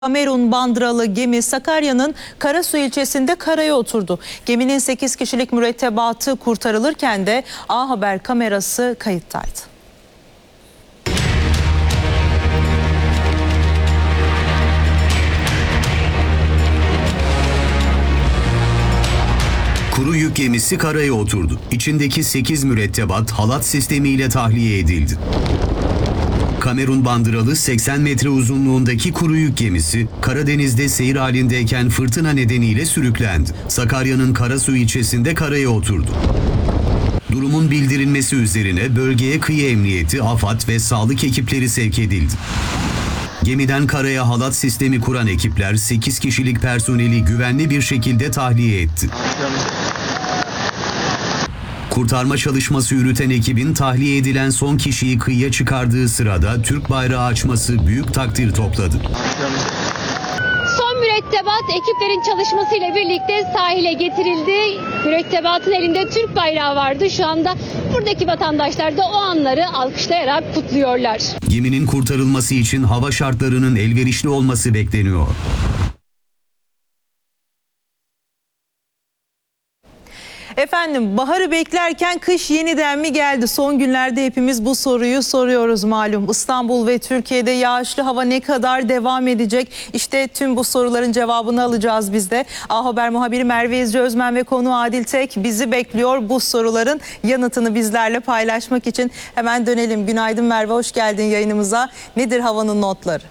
Kamerun bandıralı gemi Sakarya'nın Karasu ilçesinde karaya oturdu. Geminin 8 kişilik mürettebatı kurtarılırken de A Haber kamerası kayıttaydı. Kuru yük gemisi karaya oturdu. İçindeki 8 mürettebat halat sistemiyle tahliye edildi. Kamerun bandıralı 80 metre uzunluğundaki kuru yük gemisi Karadeniz'de seyir halindeyken fırtına nedeniyle sürüklendi. Sakarya'nın Karasu ilçesinde karaya oturdu. Durumun bildirilmesi üzerine bölgeye kıyı emniyeti, AFAD ve sağlık ekipleri sevk edildi. Gemiden karaya halat sistemi kuran ekipler 8 kişilik personeli güvenli bir şekilde tahliye etti. Kurtarma çalışması yürüten ekibin tahliye edilen son kişiyi kıyıya çıkardığı sırada Türk bayrağı açması büyük takdir topladı. Son mürettebat ekiplerin çalışmasıyla birlikte sahile getirildi. Mürettebatın elinde Türk bayrağı vardı. Şu anda buradaki vatandaşlar da o anları alkışlayarak kutluyorlar. Geminin kurtarılması için hava şartlarının elverişli olması bekleniyor. Efendim, baharı beklerken kış yeniden mi geldi? Son günlerde hepimiz bu soruyu soruyoruz malum. İstanbul ve Türkiye'de yağışlı hava ne kadar devam edecek? İşte tüm bu soruların cevabını alacağız biz de. A Haber muhabiri Merve İzci Özmen ve konuğu Adil Tek bizi bekliyor. Bu soruların yanıtını bizlerle paylaşmak için hemen dönelim. Günaydın Merve, hoş geldin yayınımıza. Nedir havanın notları?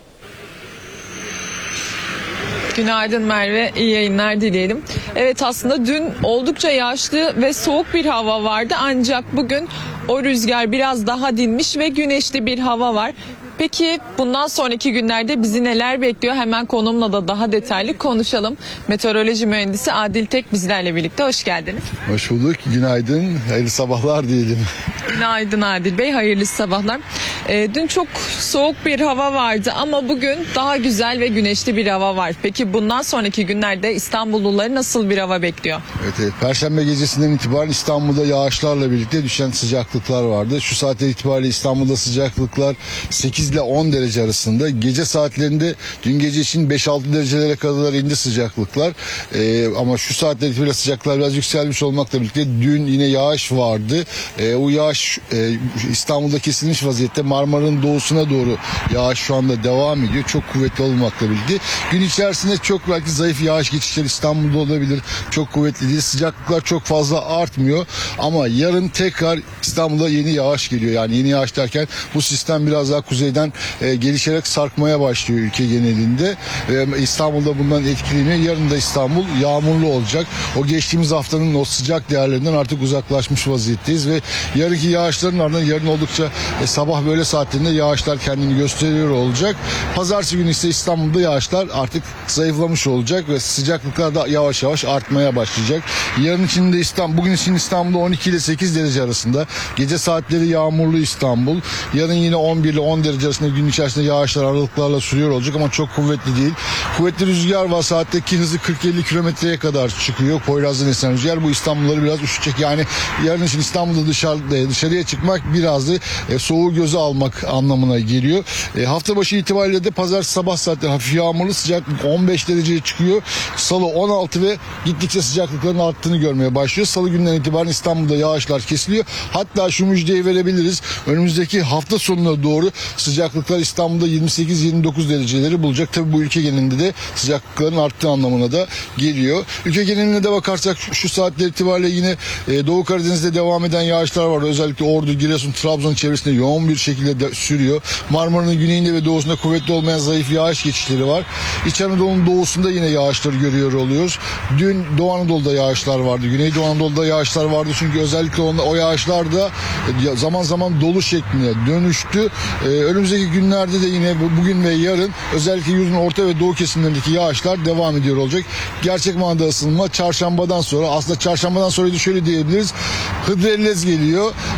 Günaydın Merve, iyi yayınlar dileyelim. Evet, aslında dün oldukça yağışlı ve soğuk bir hava vardı ancak bugün o rüzgar biraz daha dinmiş ve güneşli bir hava var. Peki bundan sonraki günlerde bizi neler bekliyor? Hemen konumla da daha detaylı konuşalım. Meteoroloji mühendisi Adil Tek bizlerle birlikte, hoş geldiniz. Hoş bulduk, günaydın, hayırlı sabahlar diyelim. Günaydın Adil Bey, hayırlı sabahlar. Dün çok soğuk bir hava vardı ama bugün daha güzel ve güneşli bir hava var. Peki bundan sonraki günlerde İstanbulluları nasıl bir hava bekliyor? Evet, Perşembe gecesinden itibaren İstanbul'da yağışlarla birlikte düşen sıcaklıklar vardı. Şu saatte itibariyle İstanbul'da sıcaklıklar 8 ile 10 derece arasında. Gece saatlerinde dün gece için 5-6 derecelere kadar indi sıcaklıklar. Ama şu saatte itibariyle sıcaklıklar biraz yükselmiş olmakla birlikte dün yine yağış vardı. O yağış İstanbul'da kesilmiş vaziyette. Marmara'nın doğusuna doğru yağış şu anda devam ediyor. Çok kuvvetli olmakla birlikte. Gün içerisinde çok belki zayıf yağış geçişleri İstanbul'da olabilir. Çok kuvvetli değil. Sıcaklıklar çok fazla artmıyor. Ama yarın tekrar İstanbul'da yeni yağış geliyor. Yani yeni yağış derken bu sistem biraz daha kuzeyden gelişerek sarkmaya başlıyor ülke genelinde. İstanbul'da bundan etkileniyor. Yarın da İstanbul yağmurlu olacak. O geçtiğimiz haftanın o sıcak değerlerinden artık uzaklaşmış vaziyetteyiz ve yarınki yağışların ardından yarın oldukça sabah böyle saatlerinde yağışlar kendini gösteriyor olacak. Pazartesi günü ise İstanbul'da yağışlar artık zayıflamış olacak ve sıcaklıklar da yavaş yavaş artmaya başlayacak. Yarın için de bugün için İstanbul'da 12 ile 8 derece arasında. Gece saatleri yağmurlu İstanbul. Yarın yine 11 ile 10 derece arasında gün içerisinde yağışlar aralıklarla sürüyor olacak ama çok kuvvetli değil. Kuvvetli rüzgar var. Saatteki hızı 40-50 kilometreye kadar çıkıyor. Poyraz'dan esen rüzgar. Bu İstanbulları biraz üşütecek. Yani yarın için İstanbul'da dışarıya çıkmak biraz da soğuğu göze almak anlamına geliyor. Hafta başı itibariyle de pazartesi sabah saatleri hafif yağmurlu, sıcaklık 15 dereceye çıkıyor. Salı 16 ve gittikçe sıcaklıkların arttığını görmeye başlıyor. Salı günden itibaren İstanbul'da yağışlar kesiliyor. Hatta şu müjdeyi verebiliriz. Önümüzdeki hafta sonuna doğru sıcaklıklar İstanbul'da 28-29 dereceleri bulacak. Tabii bu ülke genelinde de sıcaklıkların arttığı anlamına da geliyor. Ülke geneline de bakarsak şu saatler itibariyle yine Doğu Karadeniz'de devam eden yağışlar var. Özellikle Ordu, Giresun, Trabzon çevresinde yoğun bir şekilde sürüyor. Marmara'nın güneyinde ve doğusunda kuvvetli olmayan zayıf yağış geçişleri var. İç Anadolu'nun doğusunda yine yağışları görüyor oluyoruz. Dün Doğu Anadolu'da yağışlar vardı. Güneydoğu Anadolu'da yağışlar vardı. Çünkü özellikle o yağışlar da zaman zaman dolu şekline dönüştü. Önümüzdeki günlerde de yine bugün ve yarın özellikle yurdun orta ve doğu kesimlerindeki yağışlar devam ediyor olacak. Gerçek manada ısınma çarşambadan sonra, aslında çarşambadan sonra da şöyle diyebiliriz. Hıdrellez geliyor.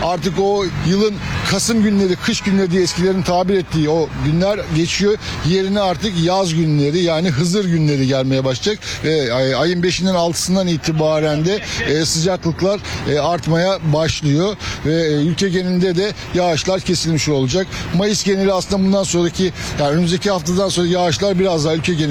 Artık o yılın Kasım günleri, kış günleri diye eskilerin tabir ettiği o günler geçiyor. Yerine artık yaz günleri, yani Hızır günleri gelmeye başlayacak ve ayın 5'inden 6'sından itibaren de sıcaklıklar artmaya başlıyor ve ülke genelinde de yağışlar kesilmiş olacak. Mayıs geneli aslında bundan sonraki, yani önümüzdeki haftadan sonra yağışlar biraz daha ülke genelinde